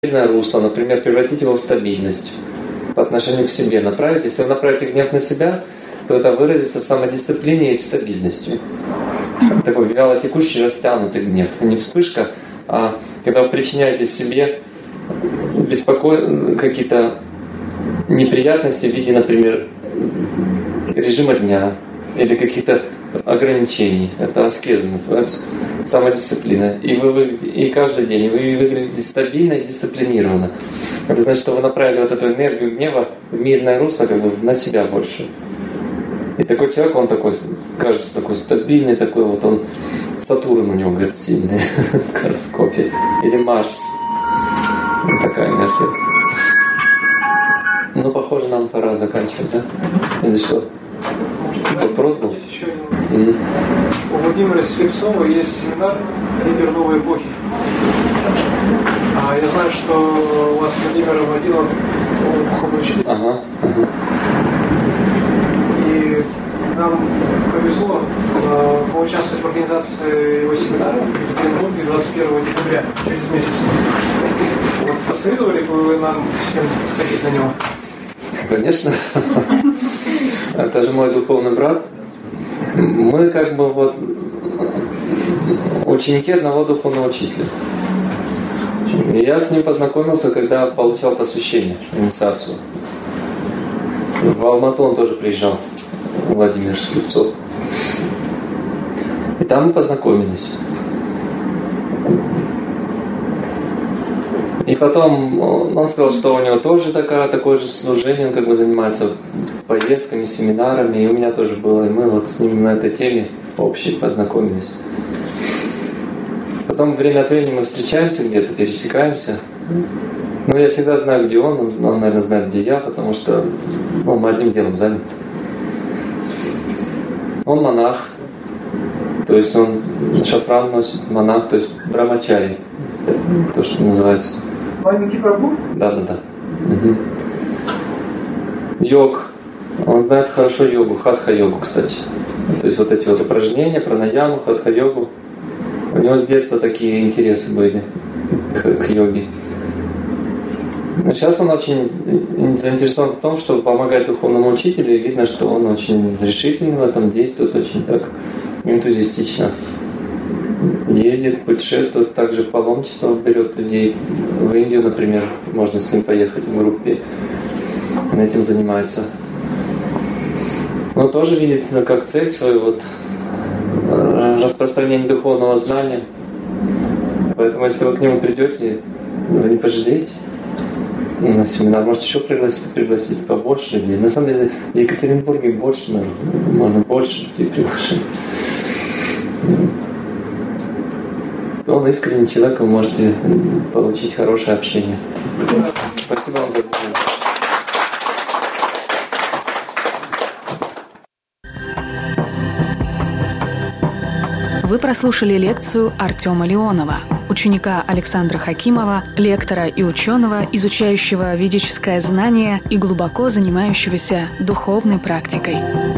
русло, например, превратить его в стабильность по отношению к себе направить. Если вы направите гнев на себя, то это выразится в самодисциплине и в стабильности. Такой вялотекущий, растянутый гнев. Не вспышка, а когда вы причиняете себе какие-то неприятности в виде, например, режима дня или каких-то ограничений. Это аскеза называется, самодисциплина. И каждый день вы выглядите стабильно и дисциплинированно. Это значит, что вы направили вот эту энергию гнева в мирное русло, как бы на себя больше. И такой человек, он такой, кажется, такой стабильный, такой вот он, Сатурн у него, говорит, сильный в гороскопе. Или Марс. Вот такая энергия. Ну, похоже, нам пора заканчивать, да? Или что? Вопрос был? Есть еще один. У Владимира Слепцова есть семинар «Лидер новой эпохи». Я знаю, что у вас Владимир Владимиров духовный учитель. И нам повезло поучаствовать в организации его семинара в Екатеринбурге 21 декабря, через месяц. Вот посоветовали бы вы нам всем сходить на него? Конечно. Это же мой духовный брат. Мы как бы вот ученики одного духовного учителя. И я с ним познакомился, когда получал посвящение, инициацию. В Алмату он тоже приезжал, Владимир Слепцов. И там мы познакомились. И потом он сказал, что у него тоже такое же служение, он как бы занимается поездками, семинарами, и у меня тоже было, и мы вот с ним на этой теме общей познакомились. Потом время от времени мы встречаемся где-то, пересекаемся. Но я всегда знаю, где он, наверное, знает, где я, потому что мы одним делом заняты. Он монах, то есть он шафран носит, монах, то есть брамачари, то, что называется. Вальмики Прабху? Да. Угу. Йог. Он знает хорошо йогу, хатха-йогу, кстати. То есть вот эти вот упражнения, пранаяму, хатха-йогу. У него с детства такие интересы были к йоге. Но сейчас он очень заинтересован в том, чтобы помогать духовному учителю, и видно, что он очень решительно в этом действует, очень так энтузиастично. Ездит, путешествует, также в паломничество берет людей. В Индию, например, можно с ним поехать в группе. Он этим занимается. Но тоже видит как цель свою вот распространение духовного знания. Поэтому, если вы к нему придете, вы не пожалеете. На семинар может еще пригласить побольше людей. На самом деле в Екатеринбурге больше, наверное, можно больше людей приглашать. Он искренний человек, вы можете получить хорошее общение. Спасибо вам за внимание. Вы прослушали лекцию Артема Леонова, ученика Александра Хакимова, лектора и ученого, изучающего ведическое знание и глубоко занимающегося духовной практикой.